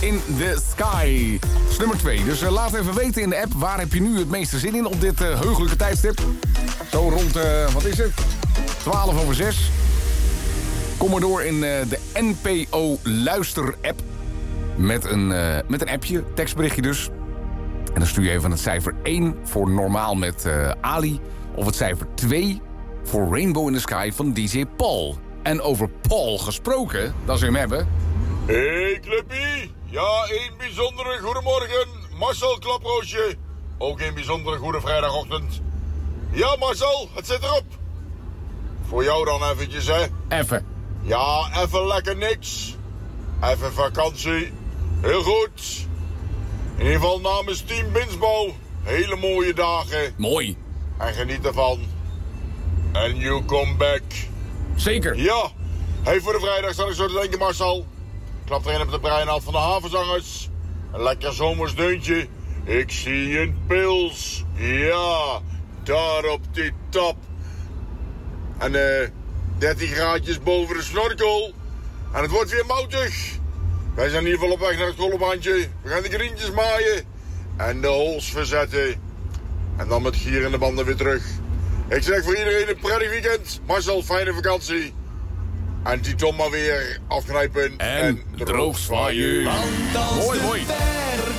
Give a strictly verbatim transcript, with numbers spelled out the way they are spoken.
in the Sky. Dat is nummer twee. Dus uh, laat even weten in de app, waar heb je nu het meeste zin in op dit uh, heugelijke tijdstip. Zo rond, uh, wat is het? twaalf over zes. Kom maar door in uh, de N P O Luister-app. Met een, uh, met een appje, tekstberichtje dus. En dan stuur je even het cijfer één voor normaal met uh, Ali. Of het cijfer twee voor Rainbow in the Sky van D J Paul. En over Paul gesproken, dat ze hem hebben. Hey Clubie, ja, een bijzondere goedemorgen. Marcel Klaproosje. Ook een bijzondere goede vrijdagochtend. Ja Marcel, het zit erop. Voor jou dan eventjes, hè. Even. Ja, even lekker niks. Even vakantie. Heel goed. In ieder geval namens Team Binsbouw. Hele mooie dagen. Mooi. En geniet ervan. And you come back. Zeker. Ja. Hey, voor de vrijdag sta ik zo te denken, Marcel. Klap erin op de breinaald van de havenzangers. Een lekker zomers deuntje. Ik zie een pils. Ja, daar op die top. En eh, dertien graadjes boven de snorkel. En het wordt weer moutig. Wij zijn in ieder geval op weg naar het kolenbandje. We gaan de grientjes maaien. En de hols verzetten. En dan met gier in de banden weer terug. Ik zeg voor iedereen een prettig weekend. Marcel, fijne vakantie. En die Tom maar weer afknijpen. En, en droog zwaaien. Want als Mooi, de mooi.